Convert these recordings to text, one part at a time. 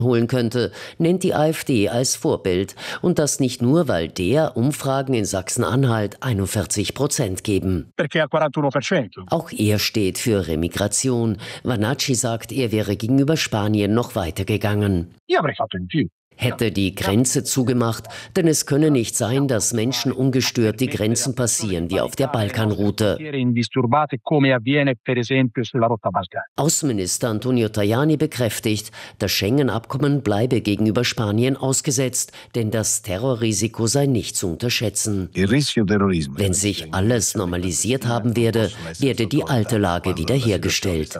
holen könnte, nennt die AfD als Vorbild. Und das nicht nur, weil der Umfragen in Sachsen-Anhalt 41% geben. Auch er steht für Remigration. Vannacci sagt, er wäre gegenüber Spanien noch weitergegangen. Hätte die Grenze zugemacht, denn es könne nicht sein, dass Menschen ungestört die Grenzen passieren, wie auf der Balkanroute. Außenminister Antonio Tajani bekräftigt, das Schengen-Abkommen bleibe gegenüber Spanien ausgesetzt, denn das Terrorrisiko sei nicht zu unterschätzen. Wenn sich alles normalisiert haben werde, werde die alte Lage wiederhergestellt.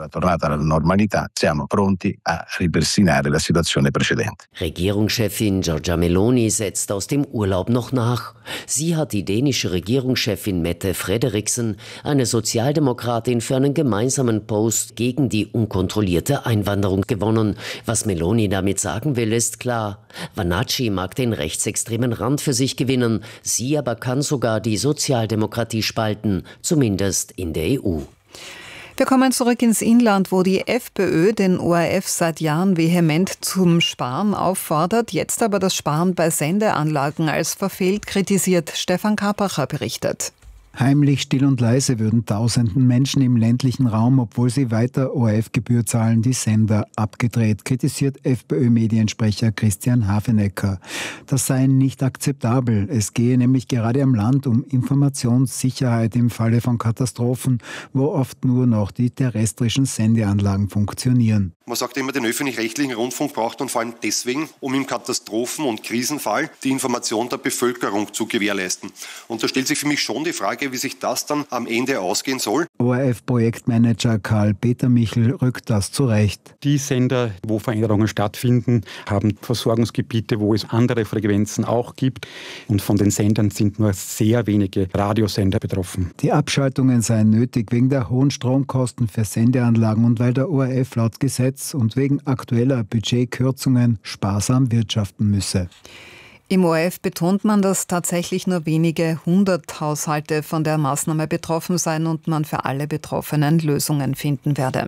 Regierungschefin Giorgia Meloni setzt aus dem Urlaub noch nach. Sie hat die dänische Regierungschefin Mette Frederiksen, eine Sozialdemokratin, für einen gemeinsamen Post gegen die unkontrollierte Einwanderung gewonnen. Was Meloni damit sagen will, ist klar. Vannacci mag den rechtsextremen Rand für sich gewinnen, sie aber kann sogar die Sozialdemokratie spalten, zumindest in der EU. Wir kommen zurück ins Inland, wo die FPÖ den ORF seit Jahren vehement zum Sparen auffordert, jetzt aber das Sparen bei Sendeanlagen als verfehlt kritisiert. Stefan Karpacher berichtet. Heimlich, still und leise würden tausenden Menschen im ländlichen Raum, obwohl sie weiter ORF-Gebühr zahlen, die Sender abgedreht, kritisiert FPÖ-Mediensprecher Christian Hafenecker. Das sei nicht akzeptabel. Es gehe nämlich gerade am Land um Informationssicherheit im Falle von Katastrophen, wo oft nur noch die terrestrischen Sendeanlagen funktionieren. Man sagt immer, den öffentlich-rechtlichen Rundfunk braucht man vor allem deswegen, um im Katastrophen- und Krisenfall die Information der Bevölkerung zu gewährleisten. Und da stellt sich für mich schon die Frage, wie sich das dann am Ende ausgehen soll. ORF-Projektmanager Karl-Peter Michel rückt das zurecht. Die Sender, wo Veränderungen stattfinden, haben Versorgungsgebiete, wo es andere Frequenzen auch gibt. Und von den Sendern sind nur sehr wenige Radiosender betroffen. Die Abschaltungen seien nötig wegen der hohen Stromkosten für Sendeanlagen und weil der ORF laut Gesetz und wegen aktueller Budgetkürzungen sparsam wirtschaften müsse. Im ORF betont man, dass tatsächlich nur wenige 100 Haushalte von der Maßnahme betroffen seien und man für alle Betroffenen Lösungen finden werde.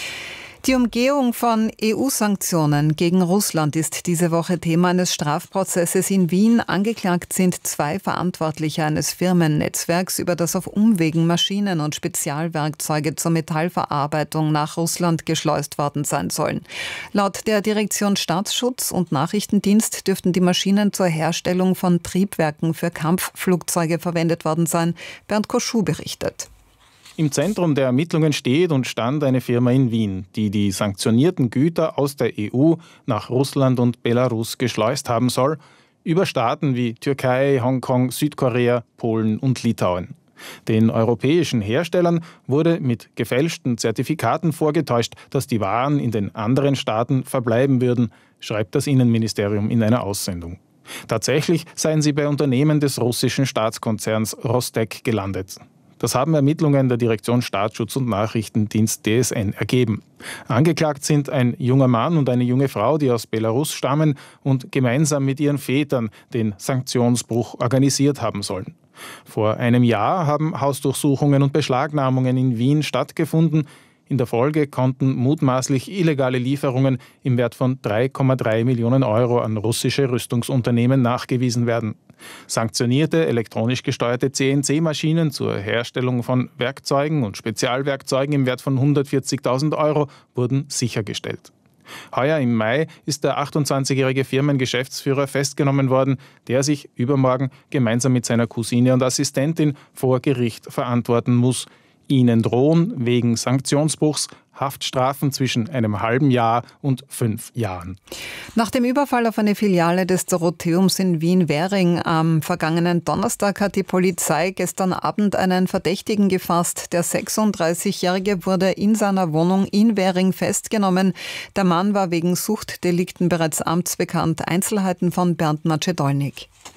Die Umgehung von EU-Sanktionen gegen Russland ist diese Woche Thema eines Strafprozesses in Wien. Angeklagt sind 2 Verantwortliche eines Firmennetzwerks, über das auf Umwegen Maschinen und Spezialwerkzeuge zur Metallverarbeitung nach Russland geschleust worden sein sollen. Laut der Direktion Staatsschutz und Nachrichtendienst dürften die Maschinen zur Herstellung von Triebwerken für Kampfflugzeuge verwendet worden sein. Bernd Koschuh berichtet. Im Zentrum der Ermittlungen steht und stand eine Firma in Wien, die die sanktionierten Güter aus der EU nach Russland und Belarus geschleust haben soll, über Staaten wie Türkei, Hongkong, Südkorea, Polen und Litauen. Den europäischen Herstellern wurde mit gefälschten Zertifikaten vorgetäuscht, dass die Waren in den anderen Staaten verbleiben würden, schreibt das Innenministerium in einer Aussendung. Tatsächlich seien sie bei Unternehmen des russischen Staatskonzerns Rostec gelandet. Das haben Ermittlungen der Direktion Staatsschutz und Nachrichtendienst DSN ergeben. Angeklagt sind ein junger Mann und eine junge Frau, die aus Belarus stammen und gemeinsam mit ihren Vätern den Sanktionsbruch organisiert haben sollen. Vor einem Jahr haben Hausdurchsuchungen und Beschlagnahmungen in Wien stattgefunden. In der Folge konnten mutmaßlich illegale Lieferungen im Wert von 3,3 Millionen Euro an russische Rüstungsunternehmen nachgewiesen werden. Sanktionierte, elektronisch gesteuerte CNC-Maschinen zur Herstellung von Werkzeugen und Spezialwerkzeugen im Wert von 140.000 Euro wurden sichergestellt. Heuer im Mai ist der 28-jährige Firmengeschäftsführer festgenommen worden, der sich übermorgen gemeinsam mit seiner Cousine und Assistentin vor Gericht verantworten muss. Ihnen drohen wegen Sanktionsbruchs Haftstrafen zwischen einem halben Jahr und 5 Jahren. Nach dem Überfall auf eine Filiale des Dorotheums in Wien-Währing am vergangenen Donnerstag hat die Polizei gestern Abend einen Verdächtigen gefasst. Der 36-Jährige wurde in seiner Wohnung in Währing festgenommen. Der Mann war wegen Suchtdelikten bereits amtsbekannt. Einzelheiten von Bernd Macedolnik.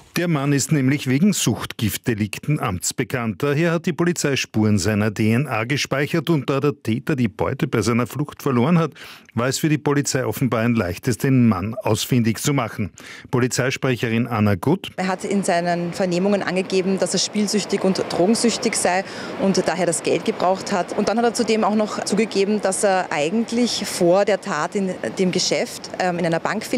Der Mann ist nämlich wegen Suchtgiftdelikten amtsbekannt. Daher hat die Polizei Spuren seiner DNA gespeichert und da der Täter die Beute bei seiner Flucht verloren hat, war es für die Polizei offenbar ein leichtes, den Mann ausfindig zu machen. Polizeisprecherin Anna Gutt. Er hat in seinen Vernehmungen angegeben, dass er spielsüchtig und drogensüchtig sei und daher das Geld gebraucht hat. Und dann hat er zudem auch noch zugegeben, dass er eigentlich vor der Tat in dem Geschäft in einer Bankfiliale